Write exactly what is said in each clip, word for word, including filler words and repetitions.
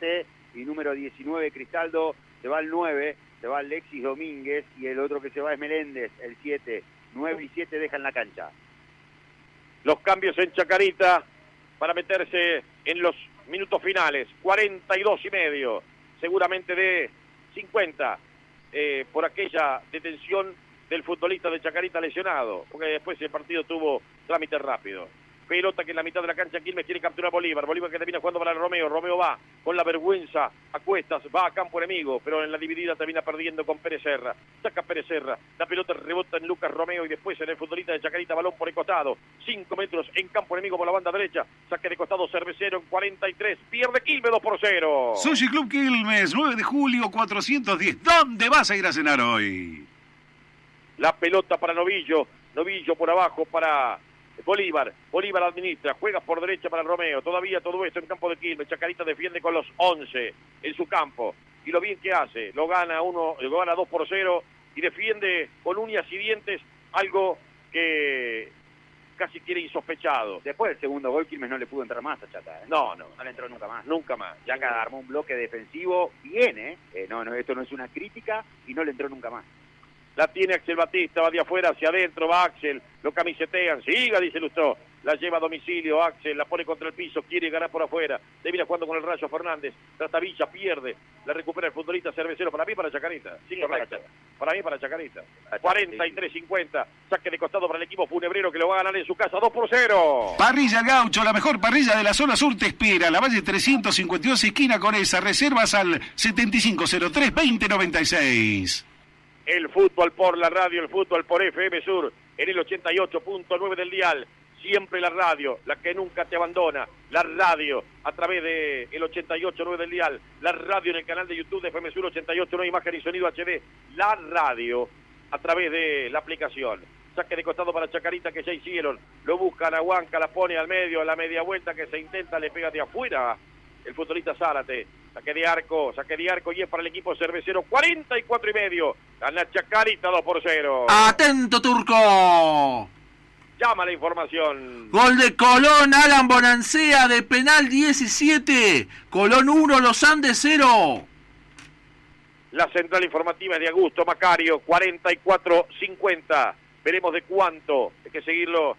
Zárate, y número diecinueve Cristaldo, se va el nueve, se va Alexis Domínguez, y el otro que se va es Meléndez, el siete. nueve y siete dejan la cancha. Los cambios en Chacarita para meterse en los minutos finales, cuarenta y dos y medio, seguramente de cincuenta, eh, por aquella detención del futbolista de Chacarita lesionado, porque después el partido tuvo trámite rápido. Pelota que en la mitad de la cancha Quilmes quiere capturar a Bolívar. Bolívar que termina jugando para Romeo. Romeo va con la vergüenza a cuestas, va a campo enemigo, pero en la dividida termina perdiendo con Pérez Serra. Saca Pérez Serra. La pelota rebota en Lucas Romeo y después en el futbolista de Chacarita, balón por el costado. Cinco metros en campo enemigo por la banda derecha. Saque de costado Cervecero en cuarenta y tres. Pierde Quilmes dos por cero. Sushi Club Quilmes, nueve de julio, cuatrocientos diez. ¿Dónde vas a ir a cenar hoy? La pelota para Novillo. Novillo por abajo para Bolívar, Bolívar administra, juega por derecha para Romeo, todavía todo esto en campo de Quilmes. Chacarita defiende con los once en su campo, y lo bien que hace, lo gana uno, lo gana dos por cero, y defiende con uñas y dientes, algo que casi quiere insospechado. Después del segundo gol, Quilmes no le pudo entrar más a Chaca, ¿eh? No, no. No le entró nunca más. Nunca más. Chaca armó un bloque defensivo bien, ¿eh? eh no, no, esto no es una crítica, y no le entró nunca más. La tiene Axel Batista, va de afuera hacia adentro, va Axel, lo camisetean, siga, dice Lustó, la lleva a domicilio, Axel, la pone contra el piso, quiere ganar por afuera, termina jugando con el Rayo Fernández, Tratavilla pierde, la recupera el futbolista Cervecero, para mí para Chacarita, sí, correcto, para mí para Chacarita, cuarenta y tres cincuenta, saque de costado para el equipo funebrero que lo va a ganar en su casa, dos por cero. Parrilla El Gaucho, la mejor parrilla de la zona sur te espera, la Valle trescientos cincuenta y dos, esquina con esa, reservas al setenta y cinco cero tres veinte noventa y seis. El fútbol por la radio, el fútbol por F M Sur, en el ochenta y ocho punto nueve del dial. Siempre la radio, la que nunca te abandona. La radio, a través de el ochenta y ocho punto nueve del dial. La radio en el canal de YouTube de F M Sur ochenta y ocho, no imagen y sonido H D. La radio, a través de la aplicación. Saque de costado para Chacarita que ya hicieron. Lo buscan a Huanca, la pone al medio, a la media vuelta que se intenta, le pega de afuera el futbolista Zárate. Saque de arco, saque de arco y es para el equipo Cervecero, cuarenta y cuatro y medio. Gana Chacarita dos por cero. ¡Atento, Turco! Llama la información. Gol de Colón, Alan Bonancea de penal diecisiete. Colón uno, Los Andes cero. La central informativa es de Augusto Macario, cuarenta y cuatro cincuenta. Veremos de cuánto. Hay que seguirlo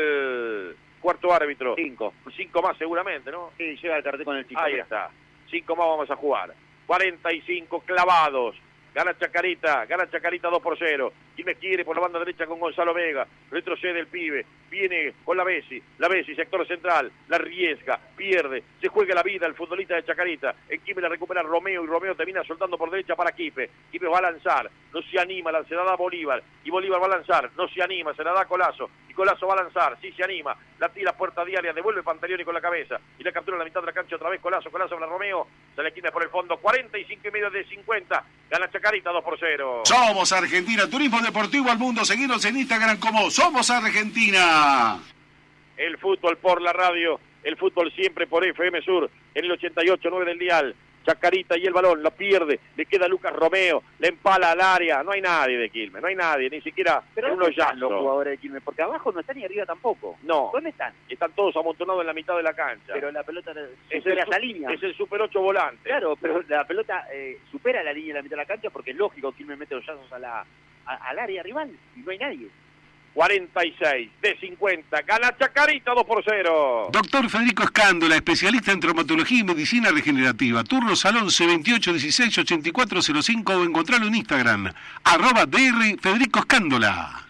al cuarto árbitro. Cinco. Cinco más seguramente, ¿no? Sí, llega el cartel con el chico. Ahí está. Cinco más vamos a jugar. cuarenta y cinco clavados. Gana Chacarita, gana Chacarita dos por cero. Quilmes quiere por la banda derecha con Gonzalo Vega. Retrocede el pibe. Viene con la Bessi. La Bessi, sector central. La arriesga. Pierde. Se juega la vida el futbolista de Chacarita. En Quilmes la recupera Romeo y Romeo termina soltando por derecha para Quilmes. Quilmes va a lanzar. No se anima. Se la da a Bolívar. Y Bolívar va a lanzar. No se anima. Se la da a Colazo. Y Colazo va a lanzar. Sí se anima. La tira puerta diaria. Devuelve Pantaleoni con la cabeza. Y la captura en la mitad de la cancha otra vez Colazo. Colazo para Romeo. Se le quita por el fondo. cuarenta y cinco y medio de cincuenta. Gana Chacarita dos por cero. Somos Argentina, Turismo Deportivo al Mundo. Seguinos en Instagram como Somos Argentina. El fútbol por la radio, el fútbol siempre por F M Sur, en el ochenta y ocho punto nueve del dial. Chacarita y el balón, lo pierde, le queda Lucas Romeo, le empala al área, no hay nadie de Quilmes, no hay nadie, ni siquiera pero uno ya los jugadores de Quilmes, porque abajo no están ni arriba tampoco. No. ¿Dónde están? Están todos amontonados en la mitad de la cancha. Pero la pelota es supera el, esa línea. Es el super ocho volante. Claro, pero la pelota eh, supera la línea de la mitad de la cancha porque es lógico que Quilmes mete los yazos a la, a, al área rival y no hay nadie. cuarenta y seis de cincuenta, gana Chacarita dos por cero. Doctor Federico Escándola, especialista en traumatología y medicina regenerativa. Turnos al once veintiocho dieciséis ochenta y cuatro cero cinco o encontrarlo en Instagram, arroba dr Federico Escándola.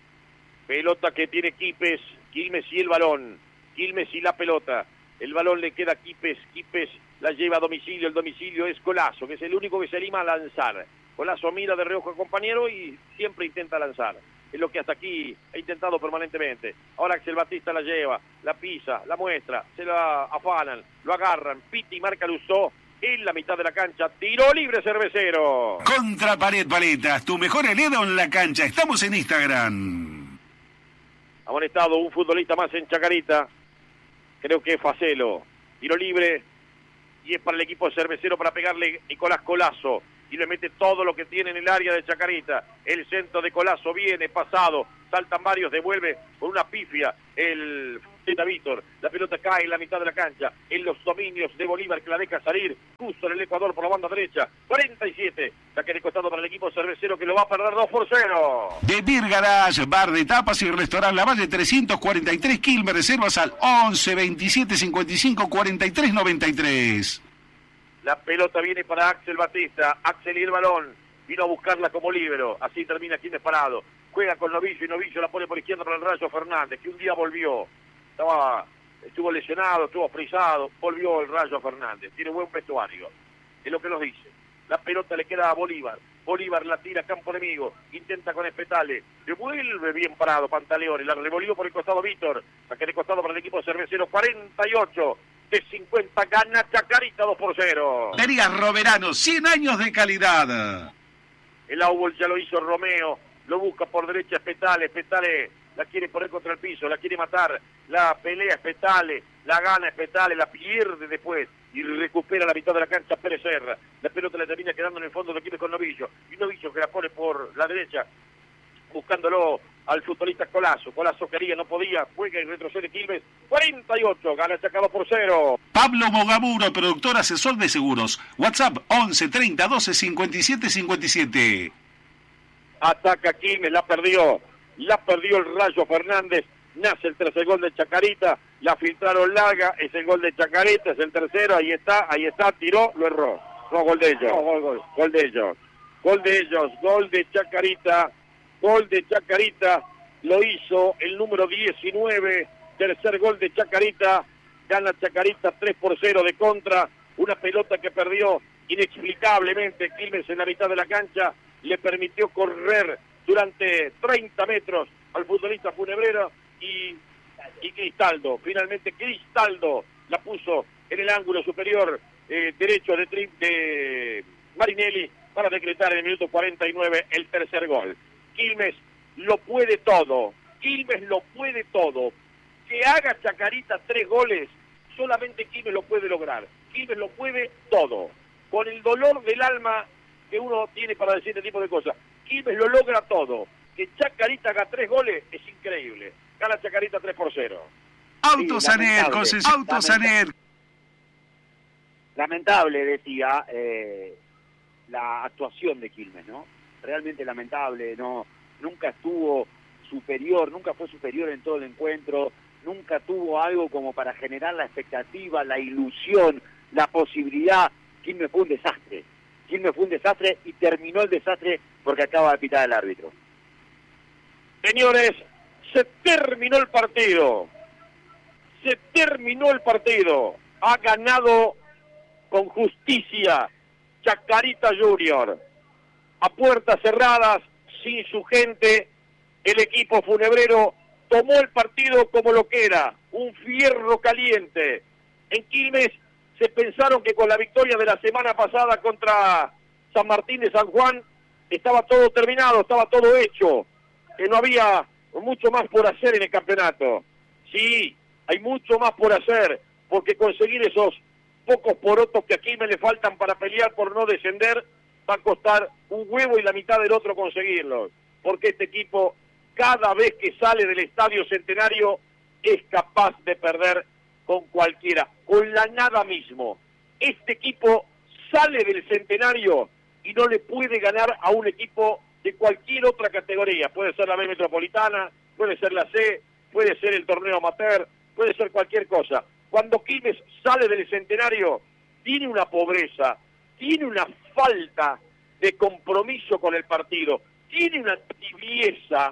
Pelota que tiene Quipes, Quilmes y el balón, Quilmes y la pelota. El balón le queda a Quipes, Quipes la lleva a domicilio, el domicilio es Colazo, que es el único que se anima a lanzar. Colazo mira de reojo al compañero y siempre intenta lanzar. Es lo que hasta aquí ha intentado permanentemente. Ahora Axel Batista la lleva, la pisa, la muestra, se la afanan, lo agarran, pita y marca Lustó en la mitad de la cancha. Tiro libre Cervecero. Contra Pared Paletas, tu mejor heredero en la cancha. Estamos en Instagram. Amonestado un futbolista más en Chacarita. Creo que es Facelo. Tiro libre y es para el equipo Cervecero para pegarle Nicolás Colazo. Y le mete todo lo que tiene en el área de Chacarita. El centro de Colazo viene pasado, saltan varios, devuelve con una pifia el Víctor, la pelota cae en la mitad de la cancha, en los dominios de Bolívar, que la deja salir justo en el Ecuador por la banda derecha. cuarenta y siete, saque de costado para el equipo cervecero, que lo va a perder dos por cero. De Beer Garage, bar de tapas y restaurante La Valle trescientos cuarenta y tres, Quilmes. Reservas al once veintisiete cincuenta y cinco cuarenta y tres noventa y tres. La pelota viene para Axel Batista, Axel y el balón, vino a buscarla como líbero, así termina Quilmes parado. Juega con Novillo y Novillo la pone por izquierda para el Rayo Fernández, que un día volvió. Estaba, estuvo lesionado, estuvo frisado, volvió el Rayo Fernández. Tiene buen vestuario, es lo que nos dice. La pelota le queda a Bolívar. Bolívar la tira a campo enemigo, intenta con Espetale, devuelve bien parado Pantaleone, la revolvió por el costado Víctor, saque de costado para el equipo cervecero. Cuarenta y ocho de cincuenta, gana Chacarita dos por cero. Lerías Roverano, cien años de calidad. El Aubol ya lo hizo Romeo, lo busca por derecha Espetale, Espetale la quiere poner contra el piso, la quiere matar, la pelea Espetale, la gana Espetale, la pierde después y recupera la mitad de la cancha Pérez Serra. La pelota le termina quedando en el fondo de Quilmes con Novillo, y Novillo que la pone por la derecha, buscándolo al futbolista Colazo. Colazo quería, no podía, juega y retrocede Quilmes. Cuarenta y ocho, gana Chacarita por cero. Pablo Mogamuro, productor asesor de seguros. WhatsApp once treinta doce cincuenta y siete cincuenta y siete. Ataca Quilmes, la perdió, la perdió el Rayo Fernández. Nace el tercer gol de Chacarita, la filtraron larga, es el gol de Chacarita, es el tercero, ahí está, ahí está, tiró, lo erró. No, gol de ellos, no, gol, gol, gol de ellos, gol de ellos, gol de Chacarita, gol de Chacarita, lo hizo el número diecinueve, tercer gol de Chacarita, gana Chacarita tres por cero de contra, una pelota que perdió inexplicablemente Quilmes en la mitad de la cancha, le permitió correr durante treinta metros al futbolista Funebrero y, y Cristaldo, finalmente Cristaldo la puso en el ángulo superior eh, derecho de, tri, de Marinelli para decretar en el minuto cuarenta y nueve el tercer gol. Quilmes lo puede todo, Quilmes lo puede todo, que haga Chacarita tres goles, solamente Quilmes lo puede lograr, Quilmes lo puede todo, con el dolor del alma que uno tiene para decir este tipo de cosas. Quilmes lo logra todo. Que Chacarita haga tres goles es increíble. Gana Chacarita tres por cero. Autosaner, sí, concesión Autosaner. Lamentable, decía, eh, la actuación de Quilmes, ¿no? Realmente lamentable, no, nunca estuvo superior, nunca fue superior en todo el encuentro, nunca tuvo algo como para generar la expectativa, la ilusión, la posibilidad. Quilmes fue un desastre. Quilmes fue un desastre y terminó el desastre porque acaba de pitar el árbitro. Señores, se terminó el partido. Se terminó el partido. Ha ganado con justicia Chacarita Junior. A puertas cerradas, sin su gente, el equipo funebrero tomó el partido como lo que era, un fierro caliente. En Quilmes se pensaron que con la victoria de la semana pasada contra San Martín de San Juan estaba todo terminado, estaba todo hecho, que no había mucho más por hacer en el campeonato. Sí, hay mucho más por hacer, porque conseguir esos pocos porotos que a Quilmes le faltan para pelear por no descender va a costar un huevo y la mitad del otro conseguirlos, porque este equipo cada vez que sale del Estadio Centenario es capaz de perder con cualquiera, con la nada mismo. Este equipo sale del Centenario y no le puede ganar a un equipo de cualquier otra categoría. Puede ser la B Metropolitana, puede ser la C, puede ser el torneo amateur, puede ser cualquier cosa. Cuando Quilmes sale del Centenario, tiene una pobreza, tiene una falta de compromiso con el partido, tiene una tibieza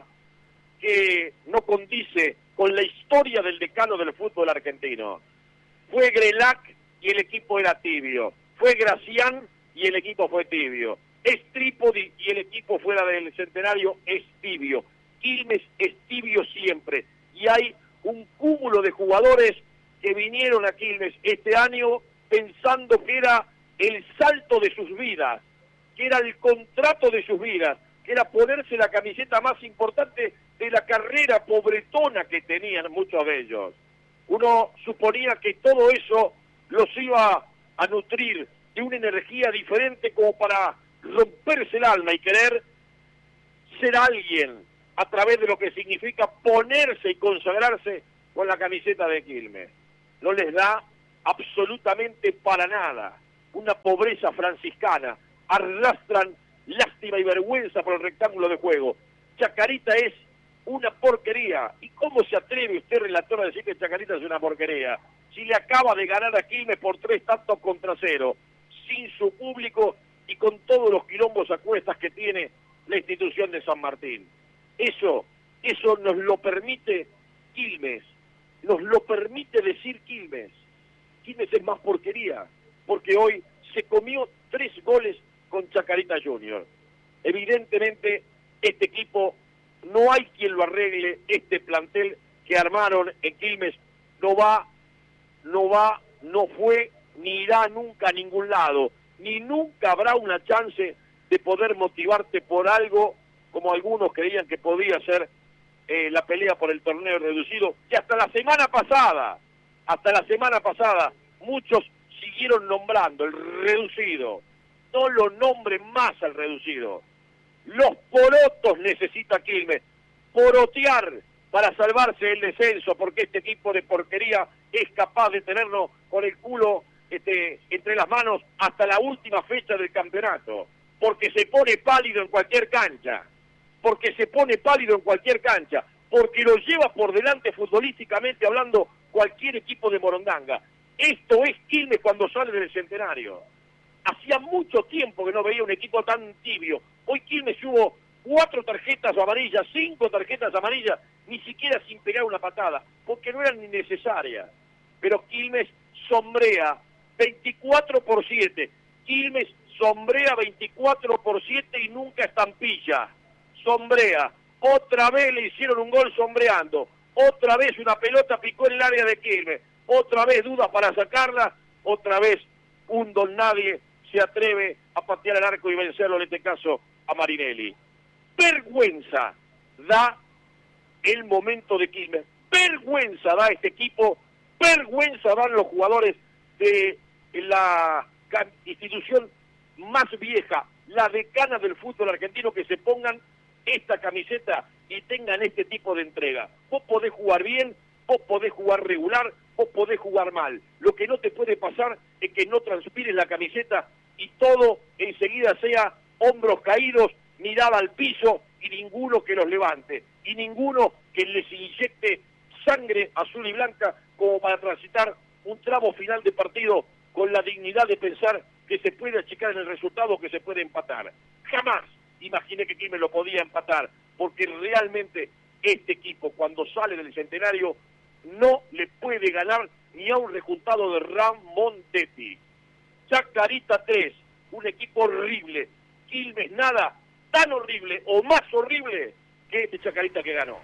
que no condice con la historia del decano del fútbol argentino. Fue Grelac y el equipo era tibio, fue Gracián y el equipo fue tibio, es Trípodi y el equipo fuera del Centenario es tibio. Quilmes es tibio siempre y hay un cúmulo de jugadores que vinieron a Quilmes este año pensando que era el salto de sus vidas, que era el contrato de sus vidas, que era ponerse la camiseta más importante de la carrera pobretona que tenían muchos de ellos. Uno suponía que todo eso los iba a nutrir de una energía diferente como para romperse el alma y querer ser alguien a través de lo que significa ponerse y consagrarse con la camiseta de Quilmes. No les da absolutamente para nada. Una pobreza franciscana. Arrastran lástima y vergüenza por el rectángulo de juego. Chacarita es una porquería. ¿Y cómo se atreve usted, relator, a decir que Chacarita es una porquería? Si le acaba de ganar a Quilmes por tres tantos contra cero, sin su público y con todos los quilombos a cuestas que tiene la institución de San Martín. Eso, eso nos lo permite Quilmes, nos lo permite decir Quilmes. Quilmes es más porquería, porque hoy se comió tres goles con Chacarita Junior. Evidentemente, este equipo, no hay quien lo arregle, este plantel que armaron en Quilmes no va, no va, no fue, ni irá nunca a ningún lado, ni nunca habrá una chance de poder motivarte por algo, como algunos creían que podía ser eh, la pelea por el torneo reducido, que hasta la semana pasada, hasta la semana pasada, muchos siguieron nombrando el reducido. No lo nombren más al reducido. Los porotos necesita Quilmes, porotear para salvarse el descenso, porque este equipo de porquería es capaz de tenernos con el culo este, entre las manos hasta la última fecha del campeonato, porque se pone pálido en cualquier cancha, porque se pone pálido en cualquier cancha, porque lo lleva por delante futbolísticamente hablando cualquier equipo de Morondanga. Esto es Quilmes cuando sale del Centenario. Hacía mucho tiempo que no veía un equipo tan tibio. Hoy Quilmes hubo cuatro tarjetas amarillas, cinco tarjetas amarillas, ni siquiera sin pegar una patada, porque no eran ni necesarias. Pero Quilmes sombrea veinticuatro por siete. Quilmes sombrea veinticuatro por siete y nunca estampilla. Sombrea. Otra vez le hicieron un gol sombreando. Otra vez una pelota picó en el área de Quilmes. Otra vez dudas para sacarla. Otra vez un don nadie se atreve a patear el arco y vencerlo, en este caso a Marinelli. Vergüenza da el momento de Quilmes. Vergüenza da este equipo. Vergüenza dan los jugadores de la institución más vieja, la decana del fútbol argentino, que se pongan esta camiseta y tengan este tipo de entrega. Vos podés jugar bien, vos podés jugar regular, vos podés jugar mal. Lo que no te puede pasar es que no transpires la camiseta y todo enseguida sea hombros caídos, mirada al piso y ninguno que los levante. Y ninguno que les inyecte sangre azul y blanca como para transitar un tramo final de partido con la dignidad de pensar que se puede achicar en el resultado, que se puede empatar. Jamás imaginé que Quilmes lo podía empatar, porque realmente este equipo, cuando sale del Centenario, no le puede ganar ni a un rejuntado de Ramondetti. Chacarita tres, un equipo horrible. Quilmes nada, tan horrible o más horrible que este Chacarita que ganó.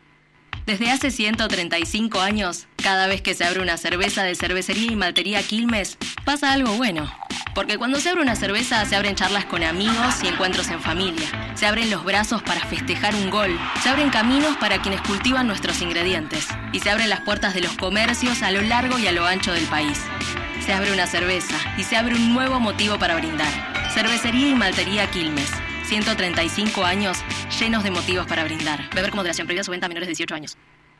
Desde hace ciento treinta y cinco años, cada vez que se abre una cerveza de Cervecería y Maltería Quilmes, pasa algo bueno. Porque cuando se abre una cerveza, se abren charlas con amigos y encuentros en familia. Se abren los brazos para festejar un gol. Se abren caminos para quienes cultivan nuestros ingredientes. Y se abren las puertas de los comercios a lo largo y a lo ancho del país. Se abre una cerveza y se abre un nuevo motivo para brindar. Cervecería y Maltería Quilmes. ciento treinta y cinco años llenos de motivos para brindar. Beber con moderación, prohibida su venta a menores de dieciocho años.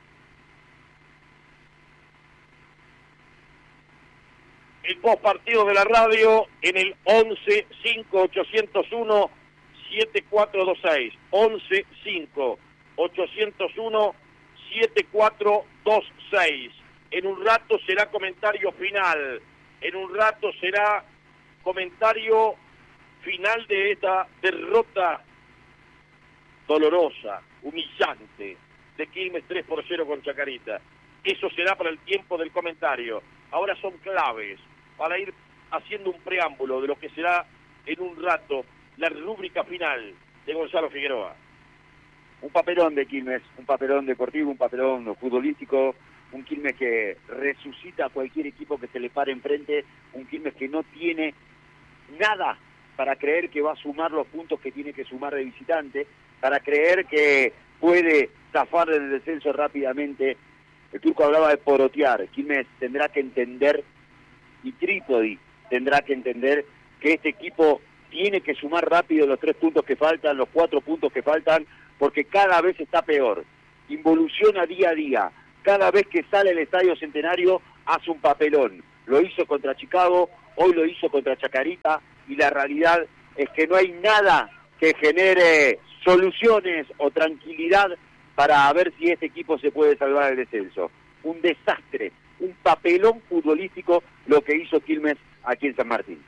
El post partido de la radio en el once cinco ochocientos uno siete cuatro dos seis. once cinco ochocientos uno siete cuatro dos seis. En un rato será comentario final. En un rato será comentario final de esta derrota dolorosa, humillante, de Quilmes tres por cero con Chacarita. Eso será para el tiempo del comentario. Ahora son claves para ir haciendo un preámbulo de lo que será en un rato la rúbrica final de Gonzalo Figueroa. Un papelón de Quilmes, un papelón deportivo, un papelón futbolístico, un Quilmes que resucita a cualquier equipo que se le pare enfrente, un Quilmes que no tiene nada para creer que va a sumar los puntos que tiene que sumar de visitante, para creer que puede zafar del descenso rápidamente. El turco hablaba de porotear. Quilmes tendrá que entender, y Trípodi tendrá que entender, que este equipo tiene que sumar rápido los tres puntos que faltan, los cuatro puntos que faltan, porque cada vez está peor. Involuciona día a día. cada vez que sale al Estadio Centenario hace un papelón. Lo hizo contra Chicago, hoy lo hizo contra Chacarita, y la realidad es que no hay nada que genere soluciones o tranquilidad para ver si este equipo se puede salvar del descenso. Un desastre, un papelón futbolístico lo que hizo Quilmes aquí en San Martín.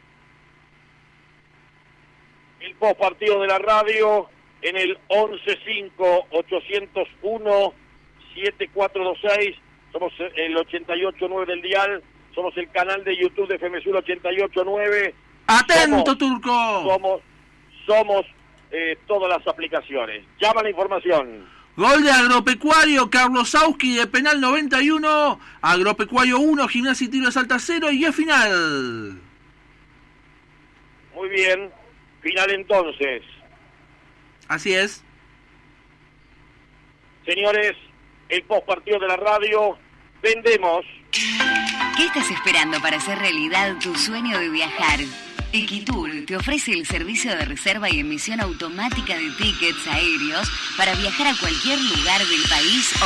El post partido de la radio en el once cinco ochocientos uno siete cuatro dos seis, somos el ochenta y ocho nueve del dial, somos el canal de YouTube de F M Sur ochenta y ocho nueve. ¡Atento, somos, Turco! Somos, somos eh, todas las aplicaciones. Llama la información. Gol de Agropecuario, Carlos Sauski de penal noventa y uno, Agropecuario uno, Gimnasia y Tiro de Salta cero, y es final. Muy bien, final entonces. Así es. Señores, el post partido de la radio, vendemos. ¿Qué estás esperando para hacer realidad tu sueño de viajar? Equitur te ofrece el servicio de reserva y emisión automática de tickets aéreos para viajar a cualquier lugar del país